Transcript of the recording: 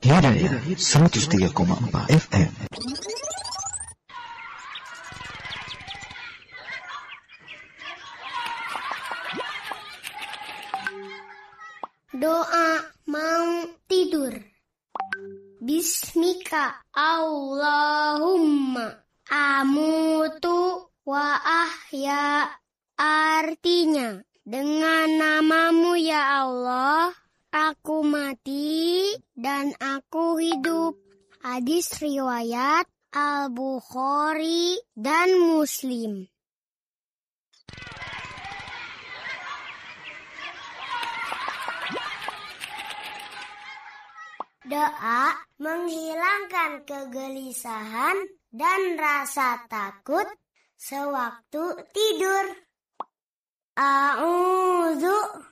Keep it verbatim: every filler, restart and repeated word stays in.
Hidayah seratus tiga koma empat F M. Doa mau tidur. Bismika Allahumma amutu wa ahya. Artinya, dengan namamu ya Allah, aku mati dan aku hidup. Hadis riwayat Al-Bukhari dan Muslim. Doa menghilangkan kegelisahan dan rasa takut sewaktu tidur. A'udzu